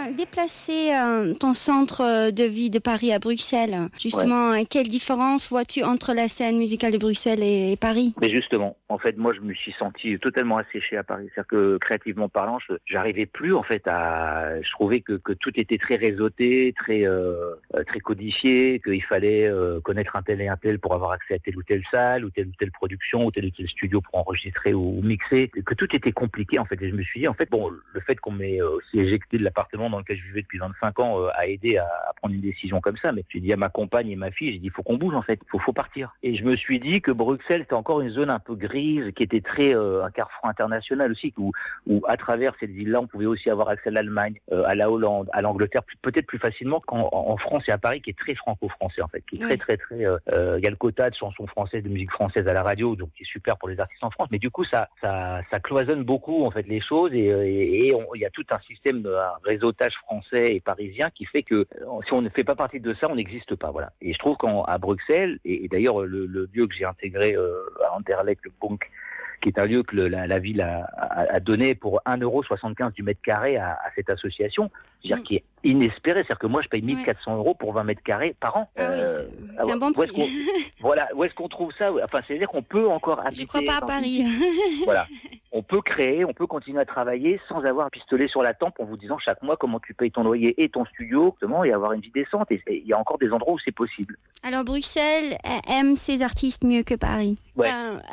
as déplacé ton centre de vie de Paris à Bruxelles. Justement, quelle différence vois-tu entre la scène musicale de Bruxelles et Paris? Mais justement, en fait, moi, je me suis senti totalement asséché à Paris. C'est-à-dire que, créativement parlant, j'arrivais plus, en fait, je trouvais que tout était très réseauté, très codifié, qu'il fallait connaître un tel et un tel pour avoir accès à telle ou telle salle, ou telle production, ou tel studio pour enregistrer ou mixer, que tout était compliqué, en fait. Et je me suis dit, en fait, bon, le fait qu'on m'ait aussi éjecté de l'appartement dans lequel je vivais depuis 25 ans a aidé à prendre une décision comme ça. Mais j'ai dit à ma compagne et ma fille, j'ai dit, il faut qu'on bouge, en fait. Faut partir. Et je me suis dit que Bruxelles était encore une zone un peu grise, qui était très un carrefour international aussi, où à travers cette ville-là, on pouvait aussi avoir accès à l'Allemagne, à la Hollande, à l'Angleterre, peut-être plus facilement qu'en France et à Paris, qui est très franco-français, en fait, qui est très, il y a le quota de chansons françaises, de musique française à la radio, donc qui est super pour les artistes en France. Mais du coup, ça cloisonne beaucoup, en fait, les choses, et il y a tout un système, un réseautage français et parisien qui fait que si on ne fait pas partie de ça, on n'existe pas, voilà. Et je trouve qu'à Bruxelles, et d'ailleurs le lieu que j'ai intégré à Anderlecht, le Punk, qui est un lieu que la ville a donné pour 1,75 € du mètre carré à cette association, c'est-à-dire qui est inespéré. C'est-à-dire que moi, je paye 1 400 € pour 20 mètres carrés par an. Ah oui, c'est un bon prix. Où est-ce qu'on trouve ça? Enfin, c'est-à-dire qu'on peut encore habiter... Je crois pas à Paris. Voilà. On peut créer, on peut continuer à travailler sans avoir un pistolet sur la tempe en vous disant chaque mois comment tu payes ton loyer et ton studio, et avoir une vie décente. Et il y a encore des endroits où c'est possible. Alors, Bruxelles aime ses artistes mieux que Paris. Ouais.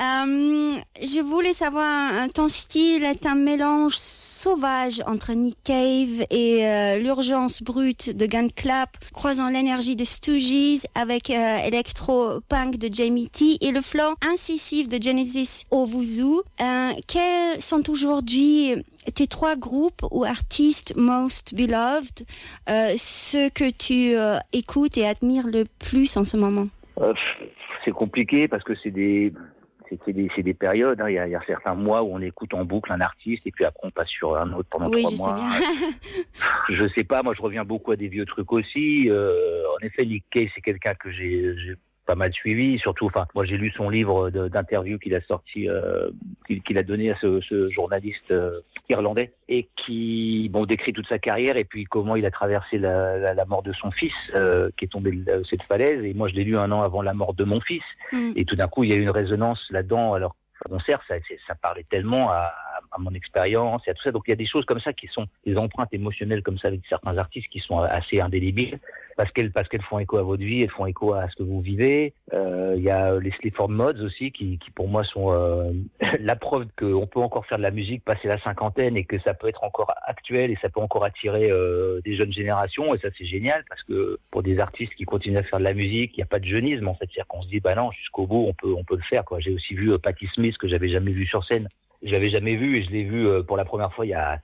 Je voulais savoir, ton style est un mélange sauvage entre Nick Cave et l'urgence brute de Gun Club, croisant l'énergie de Stooges avec électro-punk de Jamie T et le flow incisif de Genesis Owuzu. Quels sont aujourd'hui tes 3 groupes ou artistes most beloved, ceux que tu écoutes et admires le plus en ce moment? C'est compliqué parce que c'est des périodes. Hein. Il y a certains mois où on écoute en boucle un artiste et puis après on passe sur un autre pendant 3 mois. Oui, je sais bien. Je sais pas, moi je reviens beaucoup à des vieux trucs aussi. En effet, Nick Cave, c'est quelqu'un que j'ai pas mal suivi, surtout, enfin, moi j'ai lu son livre d'interview qu'il a sorti, qu'il a donné à ce journaliste irlandais, et qui, décrit toute sa carrière et puis comment il a traversé la mort de son fils, qui est tombé de cette falaise. Et moi je l'ai lu 1 an avant la mort de mon fils, et tout d'un coup il y a eu une résonance là-dedans. Alors, concert, ça parlait tellement à mon expérience et à tout ça. Donc il y a des choses comme ça qui sont des empreintes émotionnelles comme ça avec certains artistes qui sont assez indélébiles parce qu'elles font écho à votre vie, elles font écho à ce que vous vivez. Il y a les Sleaford Mods aussi qui pour moi sont la preuve qu'on peut encore faire de la musique passer la cinquantaine et que ça peut être encore actuel et ça peut encore attirer des jeunes générations, et ça c'est génial parce que pour des artistes qui continuent à faire de la musique, il n'y a pas de jeunisme en fait. C'est-à-dire qu'on se dit non, jusqu'au bout on peut le faire quoi. J'ai aussi vu Patti Smith que j'avais jamais vu sur scène. Je l'avais jamais vu et je l'ai vu pour la première fois il y a